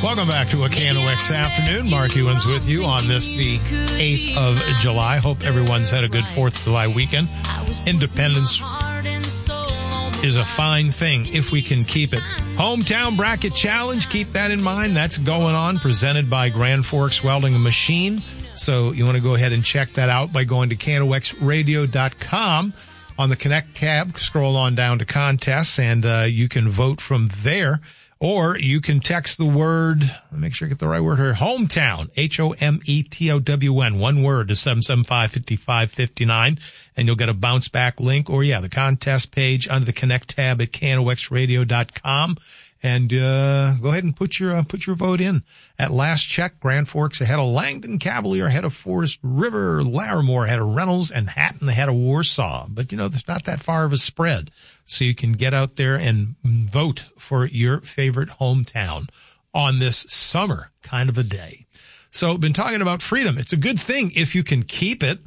Welcome back to a KNOX afternoon. Mark Ewens with you on this, the 8th of July. Hope everyone's had a good 4th of July weekend. Independence is a fine thing if we can keep it. Hometown Bracket Challenge, keep that in mind. That's going on, presented by Grand Forks Welding and Machine. So you want to go ahead and check that out by going to KNOXradio.com. On the Connect tab, scroll on down to contests, and you can vote from there. Or you can text the word, make sure I get the right word here, hometown, HOMETOWN, one word to 775-5559, and you'll get a bounce back link. Or the contest page under the Connect tab at KNOXradio.com. And go ahead and put your vote in. At last check, Grand Forks ahead of Langdon, Cavalier ahead of Forest River, Larimore ahead of Reynolds, and Hatton ahead of Warsaw. But there's not that far of a spread, so you can get out there and vote for your favorite hometown on this summer kind of a day. So been talking about freedom. It's a good thing if you can keep it.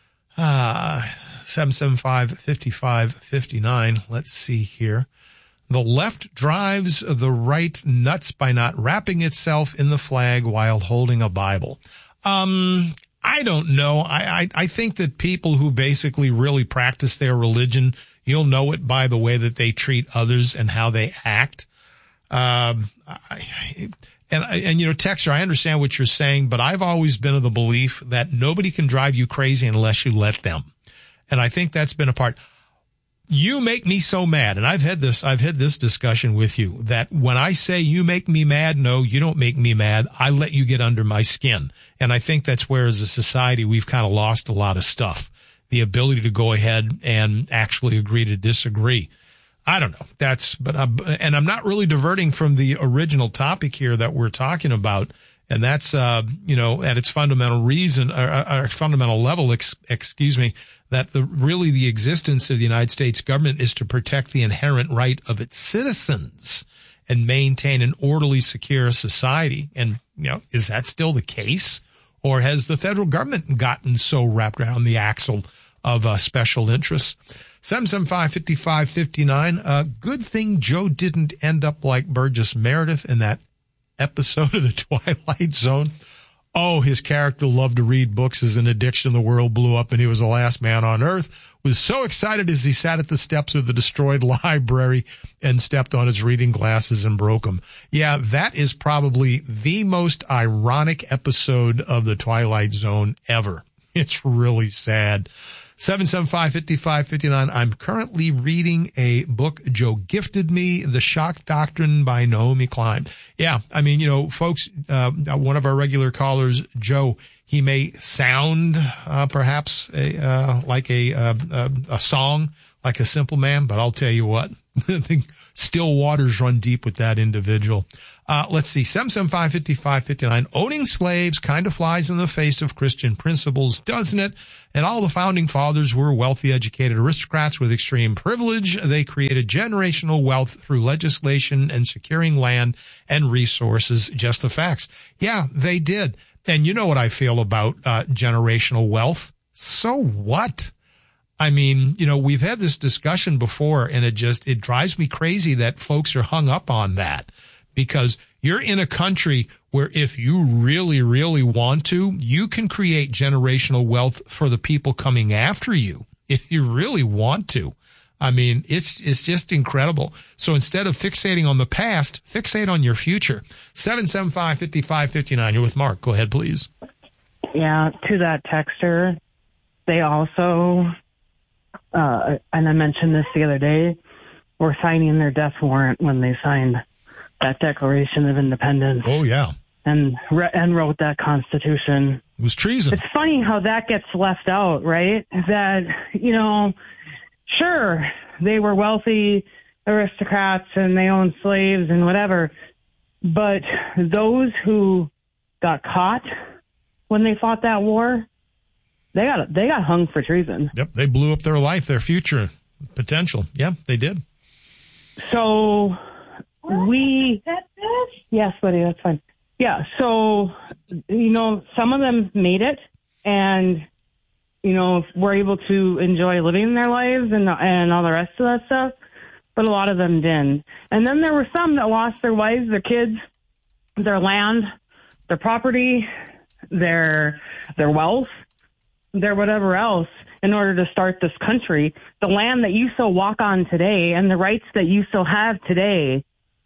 775-5559. Let's see here. The left drives the right nuts by not wrapping itself in the flag while holding a Bible. I don't know. I think that people who basically really practice their religion, you'll know it by the way that they treat others and how they act. Texter, I understand what you're saying, but I've always been of the belief that nobody can drive you crazy unless you let them. And I think that's been a part. You make me so mad, and I've had this discussion with you, that when I say you make me mad, no, you don't make me mad. I let you get under my skin. And I think that's where, as a society, we've kind of lost a lot of stuff. The ability to go ahead and actually agree to disagree. I don't know. And I'm not really diverting from the original topic here that we're talking about. And that's, at its fundamental reason, or fundamental level, that the existence of the United States government is to protect the inherent right of its citizens and maintain an orderly, secure society. And, is that still the case? Or has the federal government gotten so wrapped around the axle of special interests? 775-5559. Good thing Joe didn't end up like Burgess Meredith in that episode of The Twilight Zone. Oh, his character loved to read books as an addiction. The world blew up and he was the last man on earth. Was so excited as he sat at the steps of the destroyed library and stepped on his reading glasses and broke them. Yeah, that is probably the most ironic episode of The Twilight Zone ever. It's really sad. 775-5559. I'm currently reading a book Joe gifted me, The Shock Doctrine by Naomi Klein. Yeah, folks, one of our regular callers, Joe, he may sound perhaps like a song, like a simple man, but I'll tell you what, still waters run deep with that individual. Let's see, 775-5559. Owning slaves kind of flies in the face of Christian principles, doesn't it? And all the founding fathers were wealthy, educated aristocrats with extreme privilege. They created generational wealth through legislation and securing land and resources. Just the facts. Yeah, they did. And you know what I feel about generational wealth. So what? We've had this discussion before, and it drives me crazy that folks are hung up on that. Because you're in a country where if you really, really want to, you can create generational wealth for the people coming after you. If you really want to. It's just incredible. So instead of fixating on the past, fixate on your future. 775-5559. You're with Mark. Go ahead, please. Yeah, to that texter, they also, and I mentioned this the other day, were signing their death warrant when they signed that Declaration of Independence. Oh, yeah. And wrote that Constitution. It was treason. It's funny how that gets left out, right? That, sure, they were wealthy aristocrats and they owned slaves and whatever, but those who got caught when they fought that war, they got hung for treason. Yep, they blew up their life, their future potential. Yeah, they did. So yes, buddy, that's fine. Yeah, so, some of them made it and, were able to enjoy living their lives and all the rest of that stuff, but a lot of them didn't. And then there were some that lost their wives, their kids, their land, their property, their wealth, their whatever else in order to start this country. The land that you still walk on today and the rights that you still have today,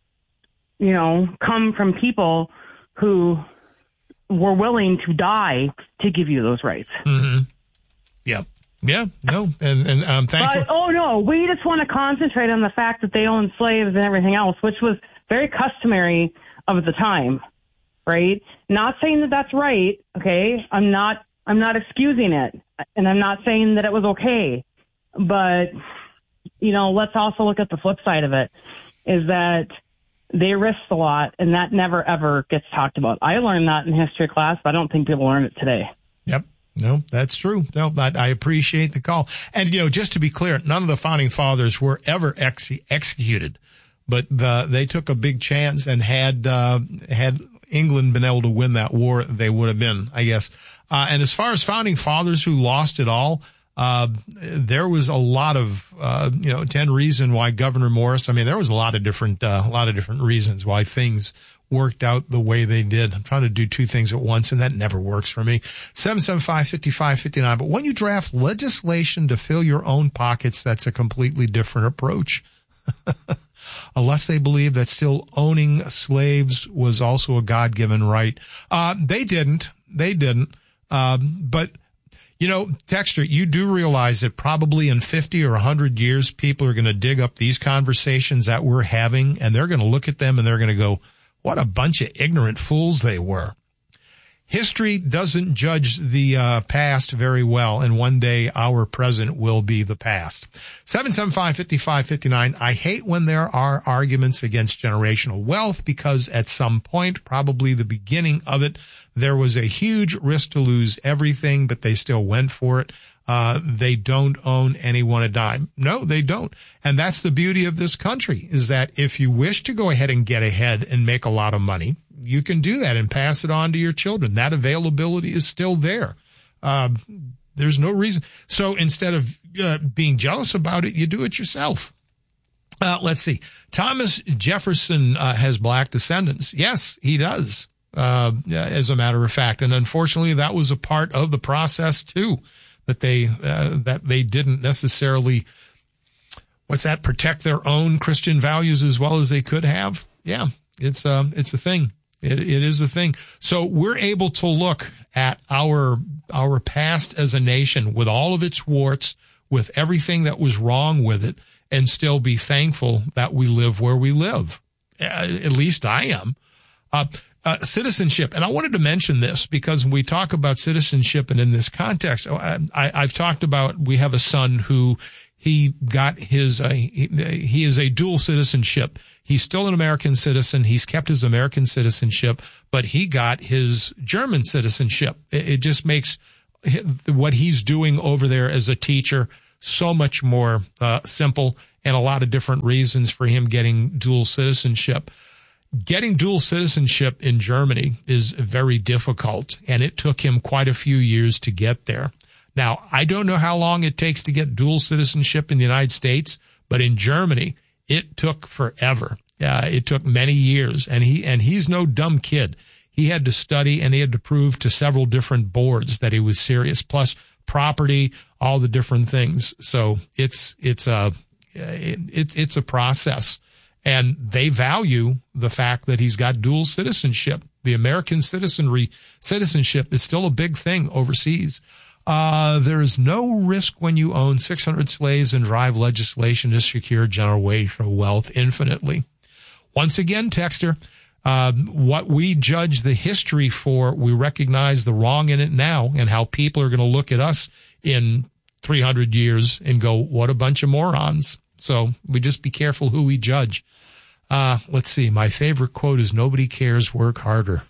come from people who were willing to die to give you those rights. Mm-hmm. Yep. Yeah, no, and I'm thankful. But, we just want to concentrate on the fact that they owned slaves and everything else, which was very customary of the time, right? Not saying that that's right, okay? I'm not excusing it, and I'm not saying that it was okay. But, let's also look at the flip side of it, is that they risked a lot, and that never, ever gets talked about. I learned that in history class, but I don't think people learn it today. Yep. No, that's true. No, but I appreciate the call. And, just to be clear, none of the founding fathers were ever executed, but they took a big chance, and had England been able to win that war, they would have been, I guess. And as far as founding fathers who lost it all, there was a lot of, 10 reasons why Governor Morris, there was a lot of different reasons why things worked out the way they did. I'm trying to do two things at once, and that never works for me. 775-5559. But when you draft legislation to fill your own pockets, that's a completely different approach. Unless they believe that still owning slaves was also a God-given right. They didn't. But, Texter, you do realize that probably in 50 or 100 years, people are going to dig up these conversations that we're having, and they're going to look at them and they're going to go, what a bunch of ignorant fools they were. History doesn't judge the past very well, and one day our present will be the past. 775-5559. I hate when there are arguments against generational wealth, because at some point, probably the beginning of it, there was a huge risk to lose everything, but they still went for it. They don't own anyone a dime. No, they don't. And that's the beauty of this country, is that if you wish to go ahead and get ahead and make a lot of money, you can do that and pass it on to your children. That availability is still there. There's no reason. So instead of being jealous about it, you do it yourself. Let's see. Thomas Jefferson has black descendants. Yes, he does, as a matter of fact. And unfortunately, that was a part of the process, too, that they didn't necessarily, protect their own Christian values as well as they could have. Yeah, it's a thing. It is a thing. So we're able to look at our past as a nation with all of its warts, with everything that was wrong with it, and still be thankful that we live where we live. At least I am. Citizenship. And I wanted to mention this because when we talk about citizenship, and in this context, I've talked about, we have a son who he got his, he is a dual citizenship. He's still an American citizen. He's kept his American citizenship, but he got his German citizenship. It just makes what he's doing over there as a teacher so much more simple, and a lot of different reasons for him getting dual citizenship. Getting dual citizenship in Germany is very difficult, and it took him quite a few years to get there. Now, I don't know how long it takes to get dual citizenship in the United States, but in Germany, it took forever. It took many years, and he's no dumb kid. He had to study, and he had to prove to several different boards that he was serious, plus property, all the different things. So it's a process, and they value the fact that he's got dual citizenship. The American citizenship is still a big thing overseas. There is no risk when you own 600 slaves and drive legislation to secure generational wealth infinitely. Once again, Texter, what we judge the history for, we recognize the wrong in it now, and how people are going to look at us in 300 years and go, what a bunch of morons. So we just be careful who we judge. Let's see. My favorite quote is, nobody cares, work harder.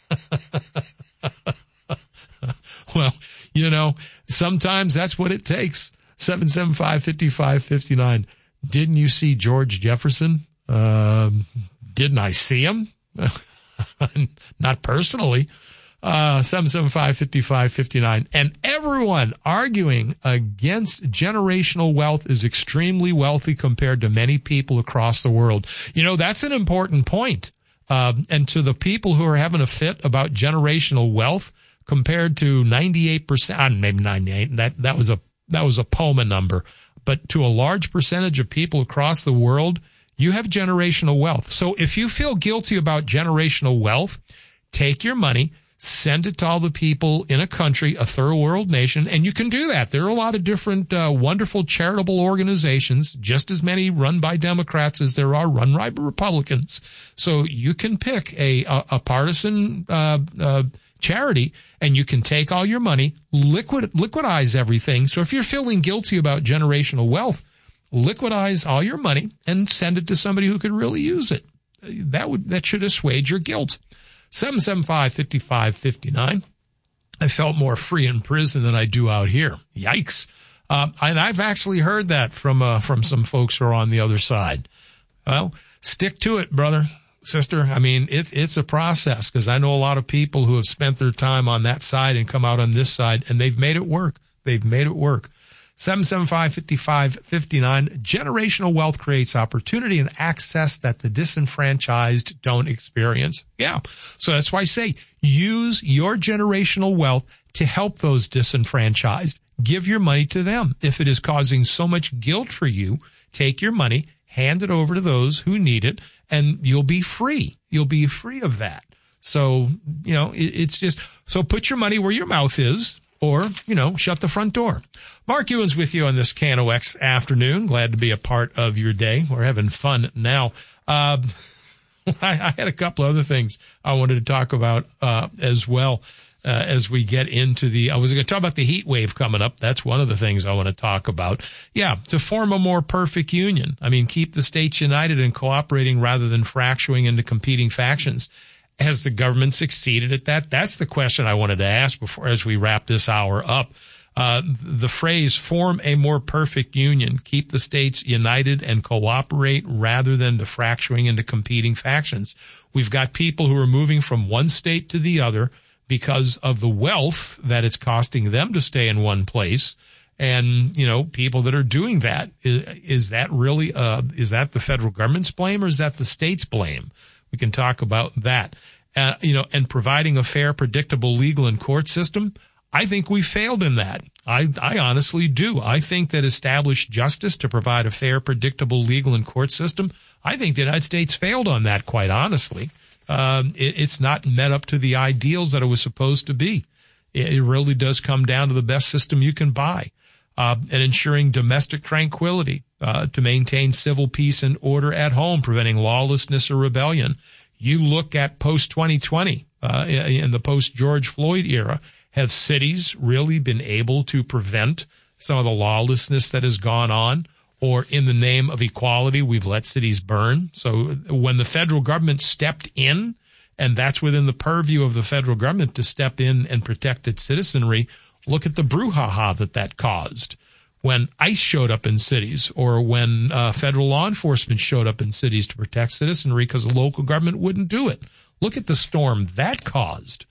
Well, sometimes that's what it takes. 775-5559. Didn't you see George Jefferson? Didn't I see him? Not personally. 775-5559. And everyone arguing against generational wealth is extremely wealthy compared to many people across the world. That's an important point. And to the people who are having a fit about generational wealth compared to 98%, maybe 98, that was a POMA number, but to a large percentage of people across the world, you have generational wealth. So if you feel guilty about generational wealth, take your money, send it to all the people in a country, a third world nation, and you can do that. There are a lot of different wonderful charitable organizations, just as many run by Democrats as there are run by Republicans. So you can pick a partisan charity, and you can take all your money, liquidize everything. So if you're feeling guilty about generational wealth, liquidize all your money and send it to somebody who could really use it. That should assuage your guilt. 775-5559. I felt more free in prison than I do out here. Yikes. And I've actually heard that from some folks who are on the other side. Well, stick to it, brother, sister. I mean, it's a process, because I know a lot of people who have spent their time on that side and come out on this side, and they've made it work. 775-5559. Generational wealth creates opportunity and access that the disenfranchised don't experience. Yeah. So that's why I say use your generational wealth to help those disenfranchised. Give your money to them. If it is causing so much guilt for you, take your money, hand it over to those who need it, and you'll be free. You'll be free of that. So, it's just, so put your money where your mouth is, or, shut the front door. Mark Ewan's with you on this KNOX afternoon. Glad to be a part of your day. We're having fun now. I had a couple other things I wanted to talk about as well as we get into I was going to talk about the heat wave coming up. That's one of the things I want to talk about. Yeah, to form a more perfect union. I mean, keep the states united and cooperating rather than fracturing into competing factions. Has the government succeeded at that? That's the question I wanted to ask as we wrap this hour up. The phrase, form a more perfect union, keep the states united and cooperate rather than to fracturing into competing factions. We've got people who are moving from one state to the other because of the wealth that it's costing them to stay in one place. And, people that are doing that, is that really, is that the federal government's blame, or is that the state's blame? We can talk about that. And providing a fair, predictable legal and court system, I think we failed in that. I honestly do. I think that established justice to provide a fair, predictable legal and court system, I think the United States failed on that, quite honestly. It's not met up to the ideals that it was supposed to be. It really does come down to the best system you can buy, and ensuring domestic tranquility, to maintain civil peace and order at home, preventing lawlessness or rebellion. You look at post-2020, in the post-George Floyd era, have cities really been able to prevent some of the lawlessness that has gone on? Or in the name of equality, we've let cities burn. So when the federal government stepped in, and that's within the purview of the federal government to step in and protect its citizenry, look at the brouhaha that caused. When ICE showed up in cities, or when federal law enforcement showed up in cities to protect citizenry because the local government wouldn't do it. Look at the storm that caused.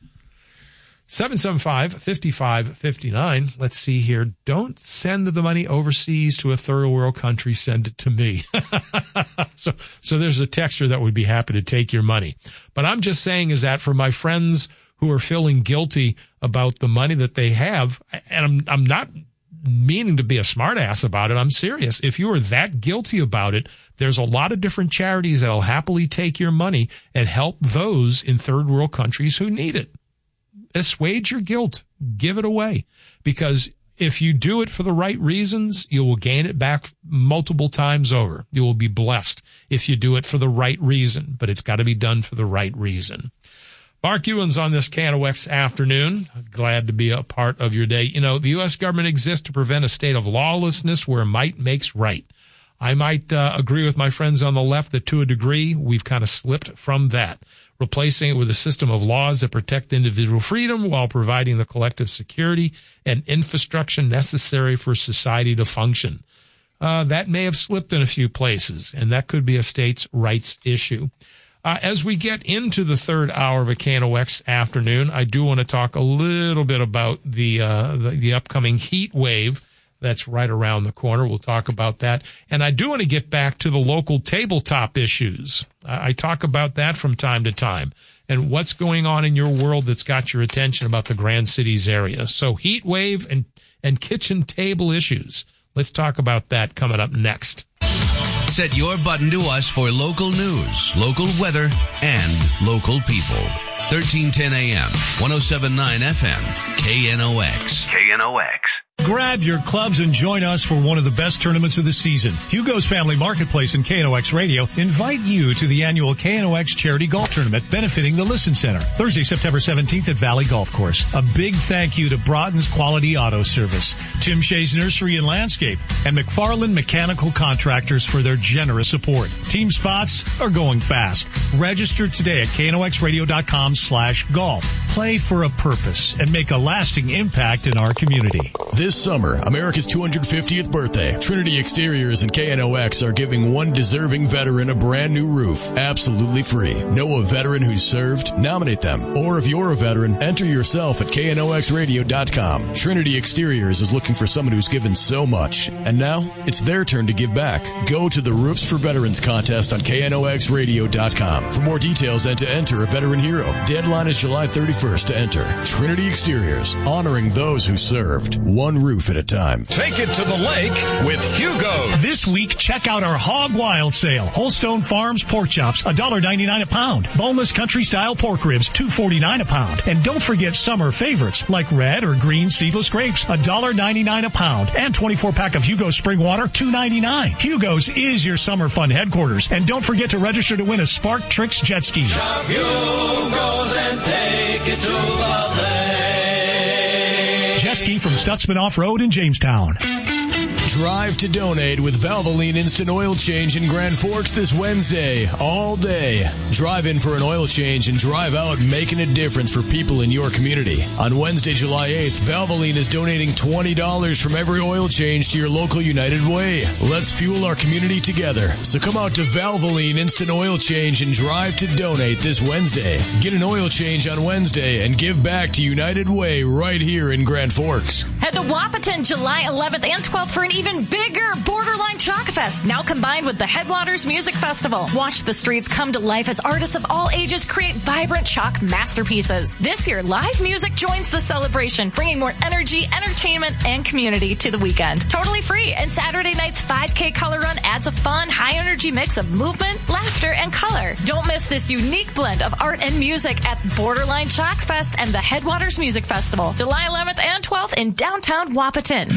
775-5559. Let's see here. Don't send the money overseas to a third world country. Send it to me. So there's a texter that would be happy to take your money. But I'm just saying is that for my friends who are feeling guilty about the money that they have, and I'm not meaning to be a smartass about it. I'm serious. If you are that guilty about it, there's a lot of different charities that'll happily take your money and help those in third world countries who need it. Assuage your guilt. Give it away. Because if you do it for the right reasons, you will gain it back multiple times over. You will be blessed if you do it for the right reason, but it's got to be done for the right reason. Mark Ewan's on this KNOX afternoon. Glad to be a part of your day. The U.S. government exists to prevent a state of lawlessness where might makes right. I might agree with my friends on the left that to a degree, we've kind of slipped from that, replacing it with a system of laws that protect individual freedom while providing the collective security and infrastructure necessary for society to function. That may have slipped in a few places, and that could be a states' rights issue. As we get into the third hour of a KNOX afternoon, I do want to talk a little bit about the upcoming heat wave that's right around the corner. We'll talk about that. And I do want to get back to the local tabletop issues. I talk about that from time to time and what's going on in your world that's got your attention about the Grand Cities area. So heat wave and kitchen table issues. Let's talk about that coming up next. Set your button to us for local news, local weather, and local people. 1310 AM, 107.9 FM, KNOX. KNOX. Grab your clubs and join us for one of the best tournaments of the season. Hugo's Family Marketplace and KNOX Radio invite you to the annual KNOX Charity Golf Tournament benefiting the Listen Center. Thursday, September 17th at Valley Golf Course. A big thank you to Broughton's Quality Auto Service, Tim Shea's Nursery and Landscape, and McFarland Mechanical Contractors for their generous support. Team spots are going fast. Register today at knoxradio.com/golf. Play for a purpose and make a lasting impact in our community. This summer, America's 250th birthday, Trinity Exteriors and KNOX are giving one deserving veteran a brand new roof, absolutely free. Know a veteran who's served? Nominate them. Or if you're a veteran, enter yourself at knoxradio.com. Trinity Exteriors is looking for someone who's given so much. And now, it's their turn to give back. Go to the Roofs for Veterans contest on knoxradio.com. For more details and to enter a veteran hero. Deadline is July 31st to enter. Trinity Exteriors, honoring those who served. One roof at a time. Take it to the lake with Hugo. This week, check out our Hog Wild sale. Holstone Farms pork chops, $1.99 a pound. Boneless country style pork ribs, $2.49 a pound. And don't forget summer favorites like red or green seedless grapes, $1.99 a pound. And 24-pack of Hugo's spring water, $2.99. Hugo's is your summer fun headquarters. And don't forget to register to win a Spark Tricks jet ski. Shop Hugo's and take it to the lake. Jet ski from Stutzman Off-Road in Jamestown. Drive to donate with Valvoline Instant Oil Change in Grand Forks this Wednesday, all day. Drive in for an oil change and drive out making a difference for people in your community. On Wednesday, July 8th, Valvoline is donating $20 from every oil change to your local United Way. Let's fuel our community together. So come out to Valvoline Instant Oil Change and drive to donate this Wednesday. Get an oil change on Wednesday and give back to United Way right here in Grand Forks. Head to Wahpeton July 11th and 12th for an even bigger Borderline Chalk Fest, now combined with the Headwaters Music Festival. Watch the streets come to life as artists of all ages create vibrant chalk masterpieces. This year, live music joins the celebration, bringing more energy, entertainment, and community to the weekend. Totally free, and Saturday night's 5K color run adds a fun, high-energy mix of movement, laughter, and color. Don't miss this unique blend of art and music at Borderline Chalk Fest and the Headwaters Music Festival, July 11th and 12th in downtown Wahpeton.